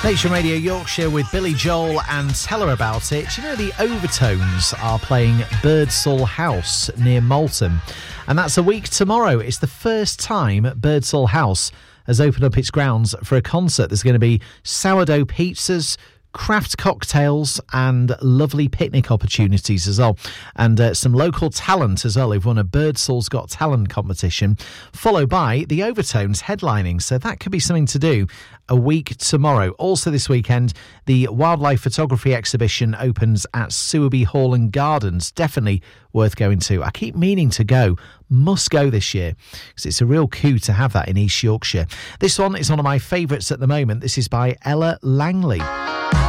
Nation Radio Yorkshire with Billy Joel and Tell Her About It. Do you know the Overtones are playing Birdsall House near Malton? And that's a week tomorrow. It's the first time Birdsall House has opened up its grounds for a concert. There's going to be sourdough pizzas, craft cocktails and lovely picnic opportunities as well, and some local talent as well. They've won a Birdsall's Got Talent competition, followed by the Overtones headlining, so that could be something to do a week tomorrow. Also this weekend, the wildlife photography exhibition opens at Sewerby Hall and Gardens. Definitely worth going to. I keep meaning to go. Must go this year, because it's a real coup to have that in East Yorkshire. This one is one of my favourites at the moment. This is by Ella Langley.